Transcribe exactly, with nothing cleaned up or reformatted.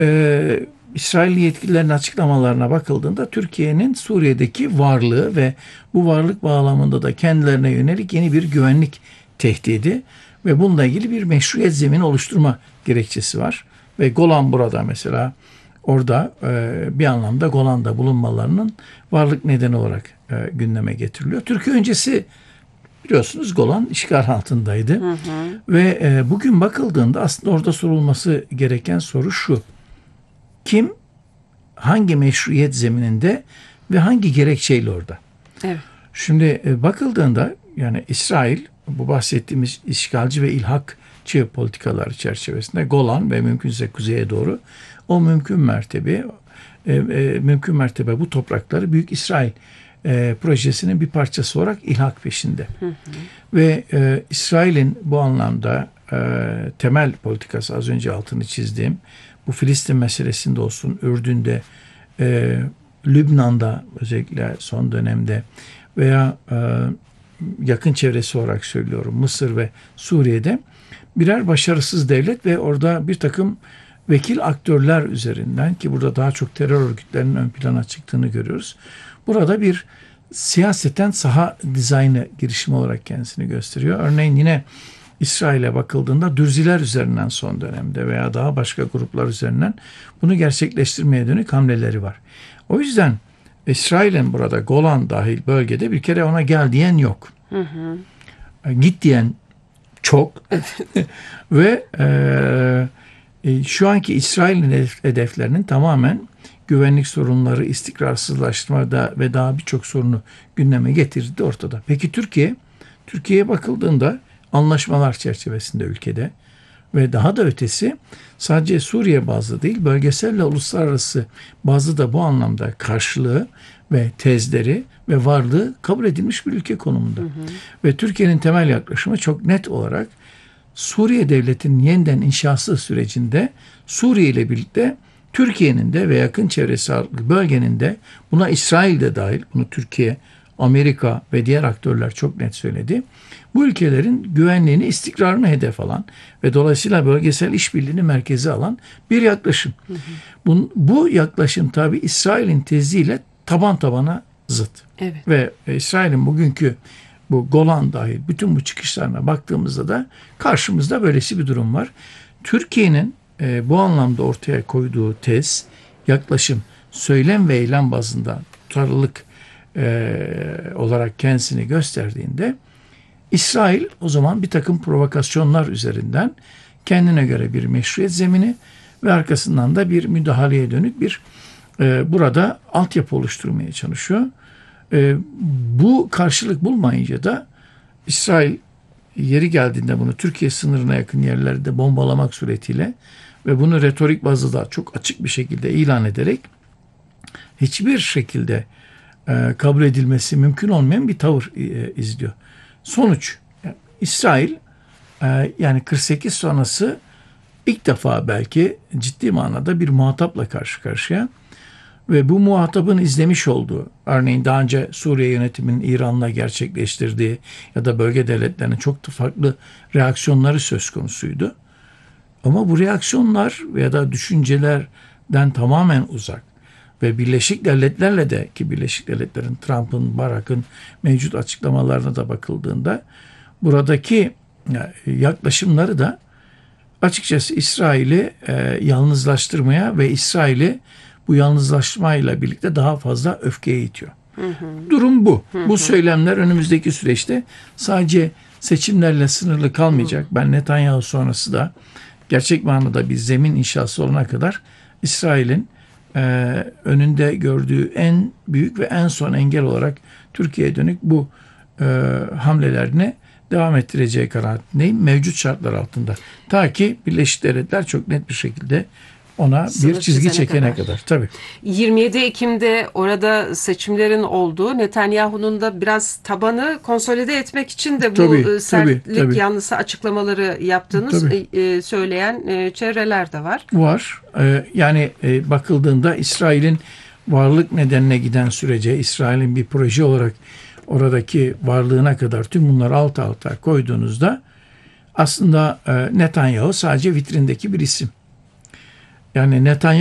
e, İsrail yetkililerin açıklamalarına bakıldığında Türkiye'nin Suriye'deki varlığı ve bu varlık bağlamında da kendilerine yönelik yeni bir güvenlik tehdidi ve bununla ilgili bir meşruiyet zemini oluşturma gerekçesi var. Ve Golan burada mesela orada e, bir anlamda Golan'da bulunmalarının varlık nedeni olarak e, gündeme getiriliyor. Türkiye öncesi biliyorsunuz Golan işgal altındaydı. Hı hı. Ve e, bugün bakıldığında aslında orada sorulması gereken soru şu. Kim, hangi meşruiyet zemininde ve hangi gerekçeyle orada? Evet. Şimdi e, bakıldığında yani İsrail bu bahsettiğimiz işgalci ve ilhakçı politikalar çerçevesinde Golan ve mümkünse kuzeye doğru o mümkün mertebe e, e, mümkün mertebe bu toprakları Büyük İsrail e, projesinin bir parçası olarak ilhak peşinde. Hı hı. Ve e, İsrail'in bu anlamda e, temel politikası az önce altını çizdiğim bu Filistin meselesinde olsun, Ürdün'de, e, Lübnan'da özellikle son dönemde veya e, yakın çevresi olarak söylüyorum Mısır ve Suriye'de birer başarısız devlet ve orada bir takım vekil aktörler üzerinden ki burada daha çok terör örgütlerinin ön plana çıktığını görüyoruz. Burada bir siyaseten saha dizaynı girişimi olarak kendisini gösteriyor. Örneğin yine İsrail'e bakıldığında Dürziler üzerinden son dönemde veya daha başka gruplar üzerinden bunu gerçekleştirmeye dönük hamleleri var. O yüzden İsrail'in burada Golan dahil bölgede bir kere ona gel diyen yok. Hı hı. Git diyen çok. Ve e, şu anki İsrail'in hedeflerinin tamamen güvenlik sorunları, istikrarsızlaştırma da ve daha birçok sorunu gündeme getirdi ortada. Peki Türkiye? Türkiye'ye bakıldığında anlaşmalar çerçevesinde ülkede ve daha da ötesi sadece Suriye bazlı değil bölgesel ve uluslararası bazlı da bu anlamda karşılığı ve tezleri ve varlığı kabul edilmiş bir ülke konumunda. Hı hı. Ve Türkiye'nin temel yaklaşımı çok net olarak Suriye devletinin yeniden inşası sürecinde Suriye ile birlikte Türkiye'nin de ve yakın çevresi bölgenin de buna İsrail de dahil, bunu Türkiye, Amerika ve diğer aktörler çok net söyledi. Bu ülkelerin güvenliğini, istikrarını hedef alan ve dolayısıyla bölgesel işbirliğini merkeze alan bir yaklaşım. Hı hı. Bu, bu yaklaşım tabii İsrail'in teziyle taban tabana zıt. Evet. Ve İsrail'in bugünkü bu Golan dahil bütün bu çıkışlarına baktığımızda da karşımızda böylesi bir durum var. Türkiye'nin e, bu anlamda ortaya koyduğu tez, yaklaşım, söylem ve eylem bazında tutarlılık e, olarak kendisini gösterdiğinde İsrail o zaman bir takım provokasyonlar üzerinden kendine göre bir meşruiyet zemini ve arkasından da bir müdahaleye dönük bir e, burada altyapı oluşturmaya çalışıyor. E, bu karşılık bulmayınca da İsrail yeri geldiğinde bunu Türkiye sınırına yakın yerlerde bombalamak suretiyle ve bunu retorik bazda da çok açık bir şekilde ilan ederek hiçbir şekilde e, kabul edilmesi mümkün olmayan bir tavır e, izliyor. Sonuç, yani İsrail e, yani kırk sekiz sonrası ilk defa belki ciddi manada bir muhatapla karşı karşıya ve bu muhatabın izlemiş olduğu, örneğin daha önce Suriye yönetiminin İran'la gerçekleştirdiği ya da bölge devletlerinin çok da farklı reaksiyonları söz konusuydu. Ama bu reaksiyonlar ya da düşüncelerden tamamen uzak ve Birleşik Devletler'le de ki Birleşik Devletler'in Trump'ın, Barack'ın mevcut açıklamalarına da bakıldığında buradaki yaklaşımları da açıkçası İsrail'i e, yalnızlaştırmaya ve İsrail'i bu yalnızlaşmayla birlikte daha fazla öfkeye itiyor. Hı hı. Durum bu. Hı hı. Bu söylemler önümüzdeki süreçte sadece seçimlerle sınırlı kalmayacak. Hı. Ben Netanyahu sonrası da gerçek manada bir zemin inşası olana kadar İsrail'in e, önünde gördüğü en büyük ve en son engel olarak Türkiye'ye dönük bu e, hamlelerini devam ettireceği kanaatindeyim mevcut şartlar altında. Ta ki Birleşik Devletler çok net bir şekilde ona sınır bir çizgi çekene kadar. kadar. Tabii. yirmi yedi Ekim'de orada seçimlerin olduğu, Netanyahu'nun da biraz tabanı konsolide etmek için de bu tabii, sertlik tabii, tabii. yanlısı açıklamaları yaptığınız tabii. söyleyen çevreler de var. Var. Yani bakıldığında İsrail'in varlık nedenine giden sürece, İsrail'in bir proje olarak oradaki varlığına kadar tüm bunları alt alta koyduğunuzda aslında Netanyahu sadece vitrindeki bir isim. Yani Netanyahu